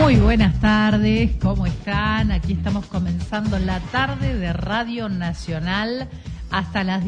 Muy buenas tardes, ¿cómo están? Aquí estamos comenzando la tarde de Radio Nacional hasta las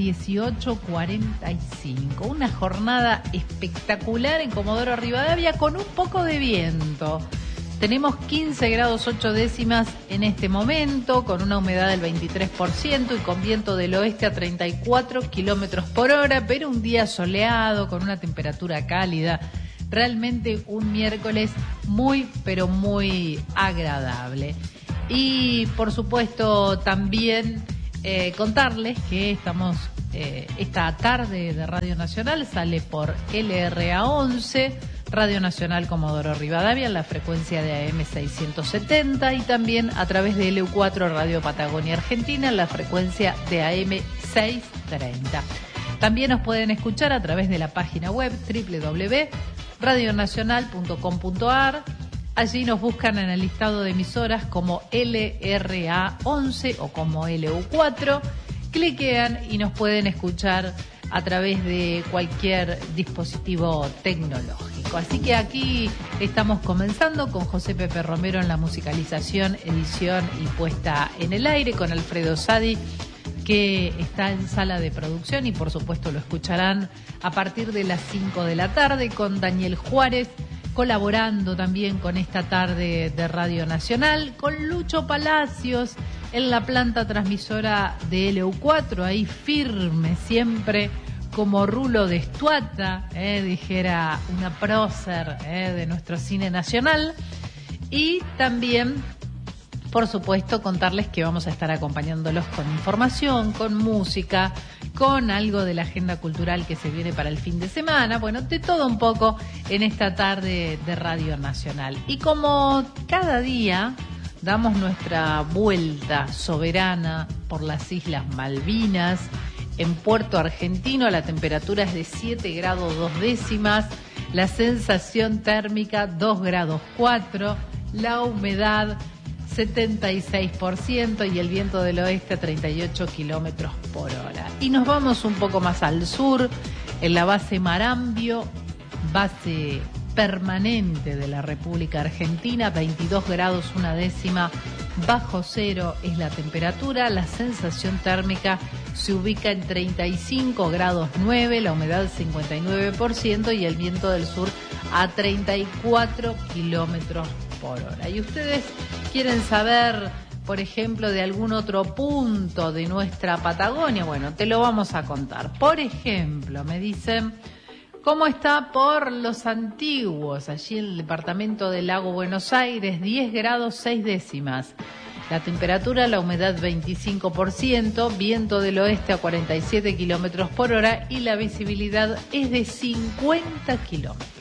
18:45. Una jornada espectacular en Comodoro Rivadavia con un poco de viento. Tenemos 15 grados 8 décimas en este momento, con una humedad del 23% y con viento del oeste a 34 kilómetros por hora, pero un día soleado, con una temperatura cálida. Realmente un miércoles muy, pero muy agradable. Y por supuesto también contarles que estamos esta tarde de Radio Nacional sale por LRA 11, Radio Nacional Comodoro Rivadavia, en la frecuencia de AM 670 y también a través de LU4 Radio Patagonia Argentina, en la frecuencia de AM 630. También nos pueden escuchar a través de la página web www.radionacional.com.ar. Allí nos buscan en el listado de emisoras como LRA 11 o como LU4. Cliquean y nos pueden escuchar a través de cualquier dispositivo tecnológico. Así que aquí estamos comenzando con José Pepe Romero en la musicalización, edición y puesta en el aire, con Alfredo Sadi, que está en sala de producción y por supuesto lo escucharán a partir de las 5 de la tarde, con Daniel Juárez colaborando también con esta tarde de Radio Nacional, con Lucho Palacios en la planta transmisora de LU4, ahí firme siempre como rulo de estuata, dijera una prócer de nuestro cine nacional. Y también, por supuesto, contarles que vamos a estar acompañándolos con información, con música, con algo de la agenda cultural que se viene para el fin de semana, bueno, de todo un poco en esta tarde de Radio Nacional. Y como cada día damos nuestra vuelta soberana por las Islas Malvinas, en Puerto Argentino la temperatura es de 7 grados 2 décimas, la sensación térmica 2 grados 4, la humedad 76% y el viento del oeste a 38 kilómetros por hora. Y nos vamos un poco más al sur, en la base Marambio, base permanente de la República Argentina, 22 grados 1 décima, bajo cero es la temperatura, la sensación térmica se ubica en 35 grados 9, la humedad 59% y el viento del sur a 34 kilómetros por hora. Y ustedes quieren saber, por ejemplo, de algún otro punto de nuestra Patagonia, bueno, te lo vamos a contar. Por ejemplo, me dicen, ¿cómo está por Los Antiguos? Allí en el departamento del Lago Buenos Aires, 10 grados 6 décimas. La temperatura, la humedad 25%, viento del oeste a 47 kilómetros por hora y la visibilidad es de 50 kilómetros.